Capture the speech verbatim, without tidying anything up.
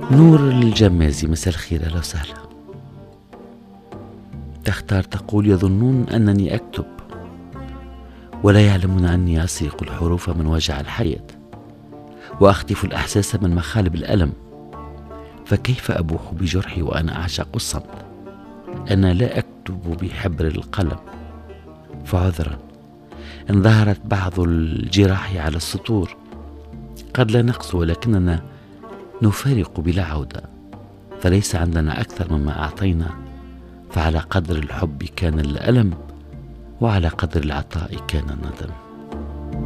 نور الجمازي، مساء الخير، أهلا وسهلا. تختار تقول: يظنون أنني أكتب ولا يعلمون أني أسرق الحروف من وجع الحياة وأخطف الإحساس من مخالب الألم، فكيف أبوح بجرحي وأنا أعشق الصمت؟ أنا لا أكتب بحبر القلم، فعذرا إن ظهرت بعض الجراح على السطور. قد لا نقسو ولكننا نفارق بلا عودة، فليس عندنا أكثر مما أعطينا، فعلى قدر الحب كان الألم وعلى قدر العطاء كان الندم.